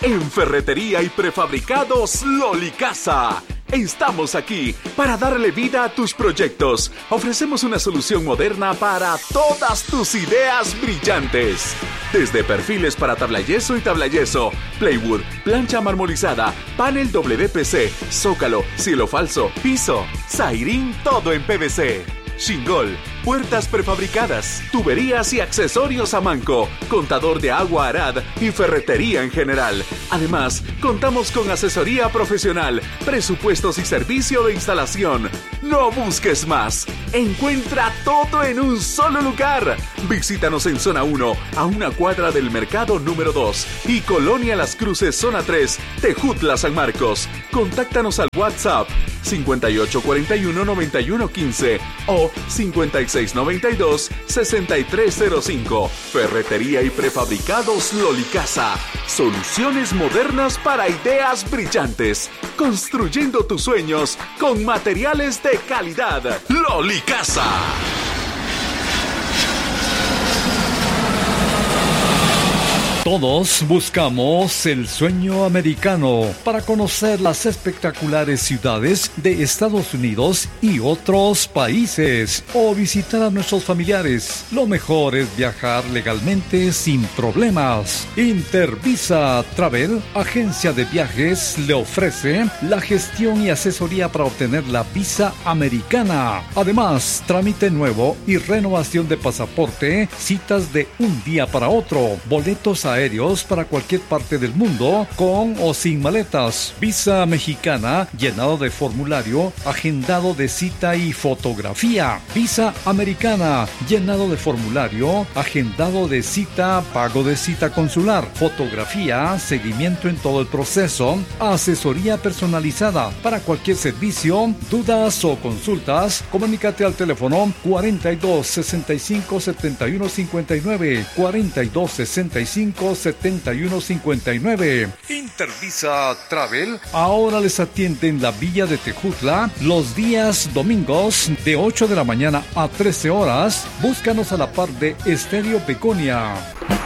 En Ferretería y Prefabricados Lolicasa. Estamos aquí para darle vida a tus proyectos. Ofrecemos una solución moderna para todas tus ideas brillantes. Desde perfiles para tablayeso y tablayeso, plywood, plancha marmolizada, panel WPC, zócalo, cielo falso, piso, sairín, todo en PVC. Shingol, puertas prefabricadas, tuberías y accesorios a manco, contador de agua Arad y ferretería en general. Además, contamos con asesoría profesional, presupuestos y servicio de instalación. No busques más. Encuentra todo en un solo lugar. Visítanos en Zona 1, a una cuadra del Mercado número 2 y Colonia Las Cruces, Zona 3, Tejutla, San Marcos. Contáctanos al WhatsApp 5841-9115 o 5692-6305. Ferretería y Prefabricados Lolicasa. Soluciones modernas para ideas brillantes. Construyendo tus sueños con materiales de calidad. Lolicasa. Todos buscamos el sueño americano para conocer las espectaculares ciudades de Estados Unidos y otros países o visitar a nuestros familiares. Lo mejor es viajar legalmente sin problemas. Intervisa Travel, agencia de viajes, le ofrece la gestión y asesoría para obtener la visa americana. Además, trámite nuevo y renovación de pasaporte, citas de un día para otro, boletos aéreos para cualquier parte del mundo, con o sin maletas, visa mexicana, llenado de formulario, agendado de cita y fotografía, visa americana, llenado de formulario, agendado de cita, pago de cita consular, fotografía, seguimiento en todo el proceso, asesoría personalizada. Para cualquier servicio, dudas o consultas, comunícate al teléfono 42 65 71 59, 42 65 71 59. Intervisa Travel ahora les atiende en la Villa de Tejutla los días domingos de 8 de la mañana a 13 horas. Búscanos a la par de Estéreo Begonia.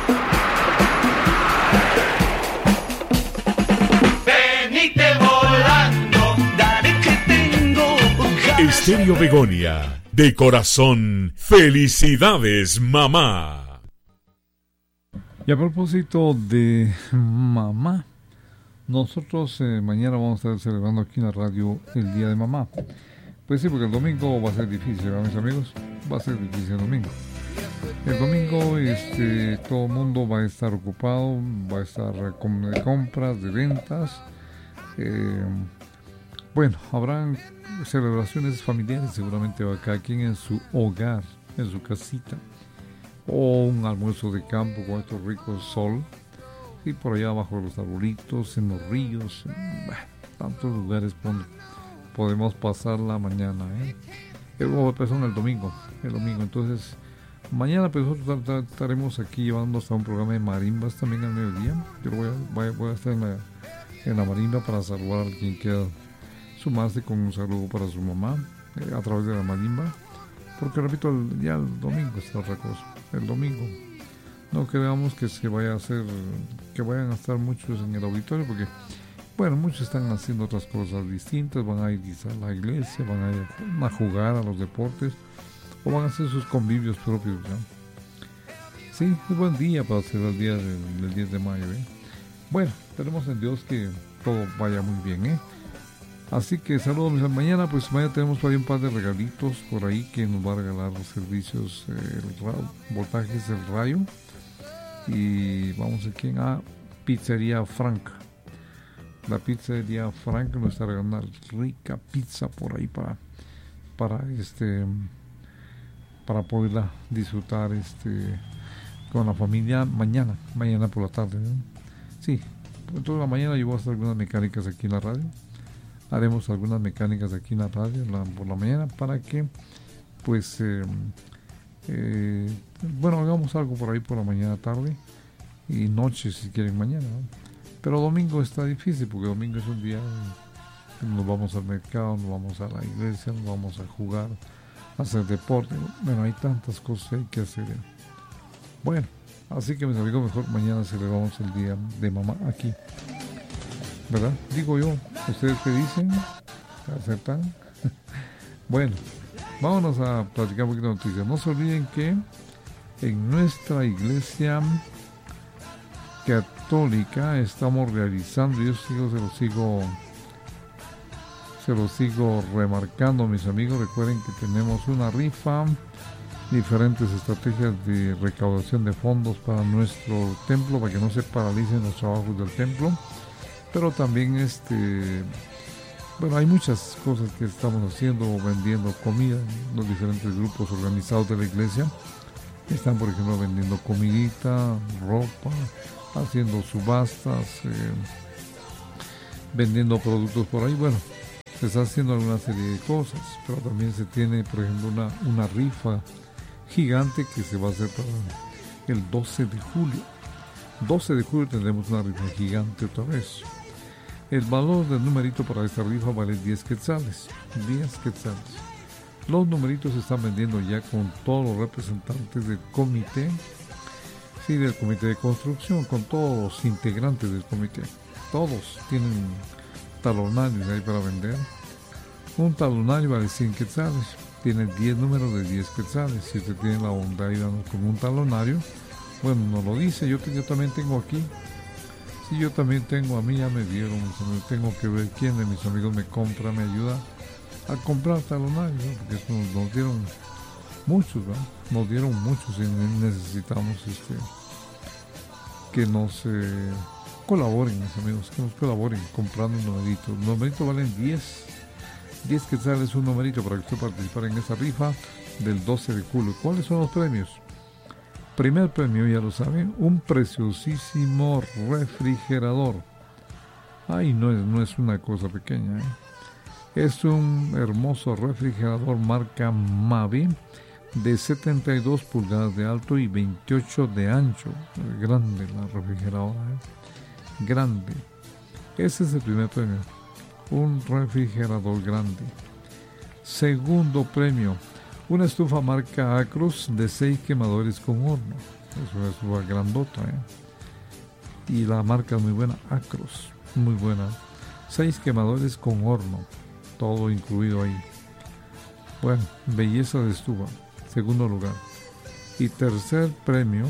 Venite volando, dale que tengo ganas. Estéreo Begonia, de corazón, felicidades, mamá. Y a propósito de mamá, nosotros mañana vamos a estar celebrando aquí en la radio el Día de Mamá. Pues sí, porque el domingo va a ser difícil, ¿verdad, mis amigos? Va a ser difícil el domingo. El domingo todo el mundo va a estar ocupado, va a estar con compras, de ventas. Bueno, habrán celebraciones familiares seguramente cada quien en su hogar, en su casita. O un almuerzo de campo con estos ricos sol, y por allá bajo los arbolitos, en los ríos, tantos lugares donde podemos pasar la mañana, el domingo. Entonces, mañana pues nosotros estaremos aquí llevando hasta un programa de marimbas también al mediodía. Yo voy a estar en la marimba para saludar a quien quiera sumarse con un saludo para su mamá a través de la marimba. Porque repito, ya el domingo está otra cosa. El domingo no creamos que se vaya a hacer, que vayan a estar muchos en el auditorio, porque bueno, muchos están haciendo otras cosas distintas, van a ir a la iglesia, van a ir a jugar a los deportes, o van a hacer sus convivios propios, ¿no? Sí, un buen día para hacer el día del 10 de mayo, Bueno, tenemos en Dios que todo vaya muy bien, Así que saludos. Mañana tenemos por ahí un par de regalitos por ahí que nos va a regalar los servicios, voltajes del rayo. Y vamos aquí a Pizzería Franca. La Pizzería Franca nos está regalando una rica pizza por ahí para poderla disfrutar con la familia mañana por la tarde, ¿no? Sí, toda la mañana yo voy a hacer algunas mecánicas aquí en la radio. Haremos algunas mecánicas aquí en la radio por la mañana para que hagamos algo por ahí por la mañana, tarde y noche si quieren mañana, ¿no? Pero domingo está difícil porque domingo es un día que nos vamos al mercado, nos vamos a la iglesia, nos vamos a jugar, a hacer deporte. Bueno, hay tantas cosas que hay que hacer. Bueno, Así que mis amigos, mejor mañana celebramos el día de mamá aquí, ¿verdad? Digo yo, ¿ustedes qué dicen? ¿Aceptan? Bueno, vámonos a platicar un poquito de noticias. No se olviden que en nuestra iglesia católica estamos realizando, yo se lo sigo remarcando, mis amigos. Recuerden que tenemos una rifa, diferentes estrategias de recaudación de fondos para nuestro templo, para que no se paralicen los trabajos del templo. Pero también hay muchas cosas que estamos haciendo, vendiendo comida. Los diferentes grupos organizados de la iglesia están, por ejemplo, vendiendo comidita, ropa, haciendo subastas, vendiendo productos por ahí. Bueno, se está haciendo alguna serie de cosas, pero también se tiene, por ejemplo, una rifa gigante que se va a hacer para el 12 de julio. 12 de julio tendremos una rifa gigante otra vez. El valor del numerito para esta rifa vale 10 quetzales. 10 quetzales. Los numeritos se están vendiendo ya con todos los representantes del comité, sí, del comité de construcción, con todos los integrantes del comité. Todos tienen talonarios ahí para vender. Un talonario vale 100 quetzales. Tiene 10 números de 10 quetzales. Si usted tiene la bondad y darnos con un talonario, bueno, nos lo dice. Yo también tengo aquí. Sí, yo también tengo, a mí ya me dieron, tengo que ver quién de mis amigos me compra, me ayuda a comprar talonarios, ¿no? Porque eso nos dieron muchos, ¿no? Nos dieron muchos y necesitamos que nos colaboren, mis amigos, que nos colaboren comprando un numerito. Los numeritos valen 10 quetzales un numerito para que usted participe en esa rifa del 12 de julio. ¿Cuáles son los premios? Primer premio, ya lo saben, un preciosísimo refrigerador. Ay, no es una cosa pequeña, ¿eh? Es un hermoso refrigerador marca Mavi de 72 pulgadas de alto y 28 de ancho. Grande la refrigeradora, ¿eh? Grande. Ese es el primer premio, un refrigerador grande. Segundo premio, una estufa marca Acros de 6 quemadores con horno. Es una estufa grandota, ¿eh? Y la marca es muy buena, Acros, muy buena. 6 quemadores con horno, todo incluido ahí. Bueno, belleza de estufa, segundo lugar. Y tercer premio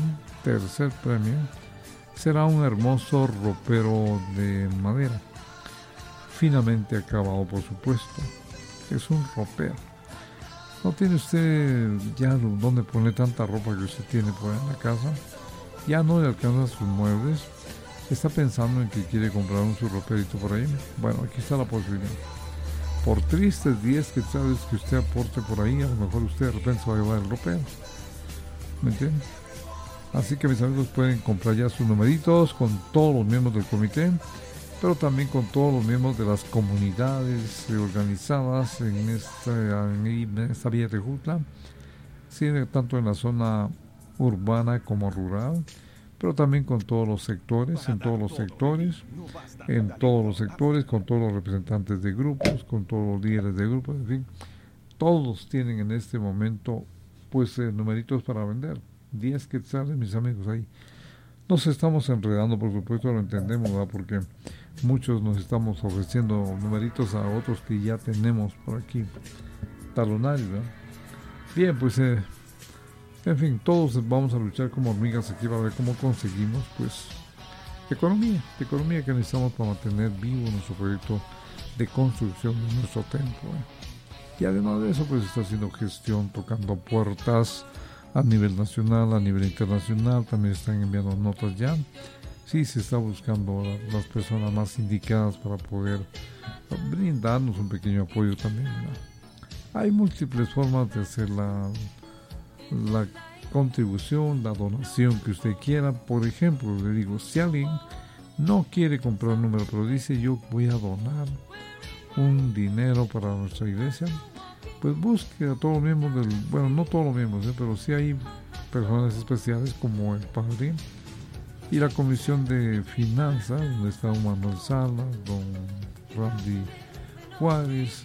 será un hermoso ropero de madera, finamente acabado, por supuesto. Es un ropero. ¿No tiene usted ya donde poner tanta ropa que usted tiene por ahí en la casa? Ya no le alcanzan sus muebles. ¿Está pensando en que quiere comprar un su roperito por ahí? Bueno, aquí está la posibilidad. Por tristes 10 quetzales que usted aporte por ahí, a lo mejor usted de repente se va a llevar el ropero. ¿Me entiende? Así que mis amigos pueden comprar ya sus numeritos con todos los miembros del comité, pero también con todos los miembros de las comunidades organizadas en esta Villa de Jutla, sí, tanto en la zona urbana como rural, pero también con todos los sectores, con todos los representantes de grupos, con todos los líderes de grupos, en fin, todos tienen en este momento pues numeritos para vender. 10 quetzales, mis amigos, ahí. Nos estamos enredando, por supuesto, lo entendemos, ¿verdad? Porque muchos nos estamos ofreciendo numeritos a otros que ya tenemos por aquí, talonarios, ¿verdad? Bien, pues, en fin, todos vamos a luchar como hormigas aquí para ver cómo conseguimos, pues, economía que necesitamos para mantener vivo nuestro proyecto de construcción de nuestro templo, ¿eh? Y además de eso, pues, está haciendo gestión, tocando puertas a nivel nacional, a nivel internacional. También están enviando notas ya. Sí, se está buscando las personas más indicadas para poder brindarnos un pequeño apoyo también, ¿no? Hay múltiples formas de hacer la contribución, la donación que usted quiera. Por ejemplo, le digo, si alguien no quiere comprar un número, pero dice yo voy a donar un dinero para nuestra iglesia, pues busque a todos los miembros no todos los miembros, pero sí hay personas especiales como el padre y la comisión de finanzas, donde está don Manuel Salas, don Randy Juárez,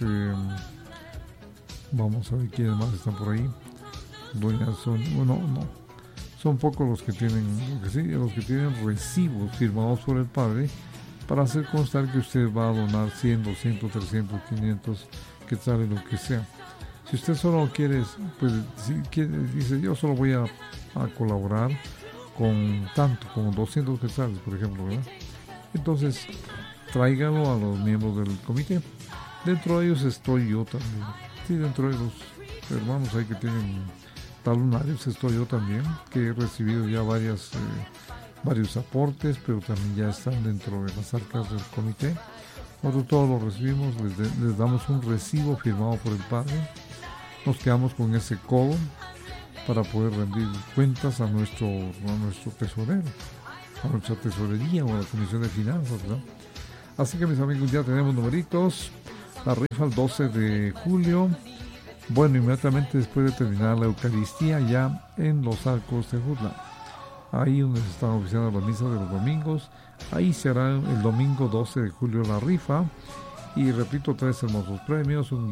vamos a ver quiénes más están por ahí, doña Son pocos los que tienen recibos firmados por el padre para hacer constar que usted va a donar 100, 200, 300, 500 quetzales, lo que sea. Si usted solo quiere, pues si quiere, dice yo solo voy a colaborar con tanto, con 200 quetzales, por ejemplo, ¿verdad? Entonces, tráigalo a los miembros del comité. Dentro de ellos estoy yo también. Sí, dentro de los hermanos ahí que tienen talonarios estoy yo también, que he recibido ya varios aportes, pero también ya están dentro de las arcas del comité. Nosotros todos lo recibimos, les damos un recibo firmado por el padre. Nos quedamos con ese codo para poder rendir cuentas a nuestro tesorero, a nuestra tesorería o a la Comisión de Finanzas, ¿verdad? Así que mis amigos, ya tenemos numeritos. La rifa el 12 de julio. Bueno, inmediatamente después de terminar la Eucaristía ya en los arcos de Jutla. Ahí donde se están oficiando las misas de los domingos. Ahí será el domingo 12 de julio la rifa. Y repito, 3 hermosos premios, un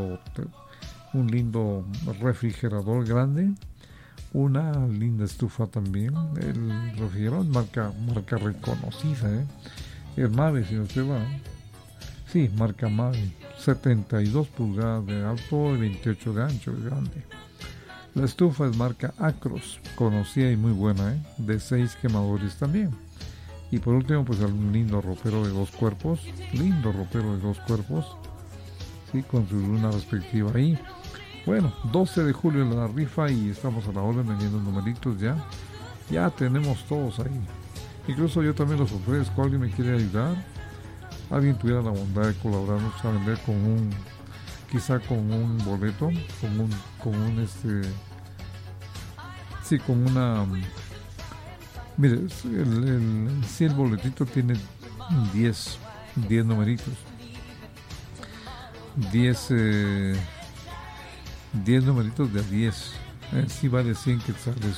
lindo refrigerador grande, una linda estufa también, el refrigerador marca reconocida, el Mave, si usted va, sí, marca Mave, 72 pulgadas de alto y 28 de ancho, es grande. La estufa es marca Acros, conocida y muy buena, de 6 quemadores también. Y por último, pues un lindo ropero de 2 cuerpos, sí, con su luna respectiva ahí. Bueno, 12 de julio la rifa y estamos a la orden vendiendo numeritos ya. Ya tenemos todos ahí. Incluso yo también los ofrezco. ¿Alguien me quiere ayudar? ¿Alguien tuviera la bondad de colaborarnos a vender con un boleto? Mire, si el boletito tiene 10 numeritos. 10 numeritos de 10. Sí vale 100 quetzales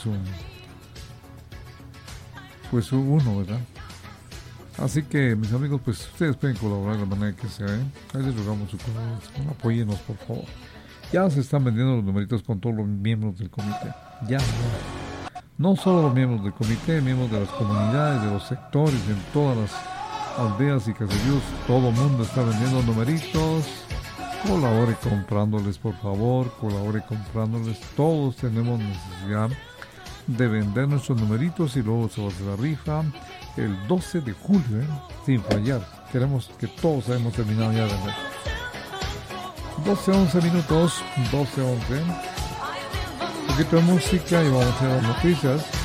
uno, ¿verdad? Así que, mis amigos, pues ustedes pueden colaborar de la manera que sea, Ahí les rogamos su colaboración. Apóyenos, por favor. Ya se están vendiendo los numeritos con todos los miembros del comité. Ya. No solo los miembros del comité, miembros de las comunidades, de los sectores, en todas las aldeas y caseríos. Todo el mundo está vendiendo numeritos. Colabore comprándoles, por favor, todos tenemos necesidad de vender nuestros numeritos y luego se va a hacer la rifa el 12 de julio, sin fallar. Queremos que todos hayamos terminado ya de vender. 12:11 minutos, 12:11. Un poquito de música y vamos a hacer las noticias.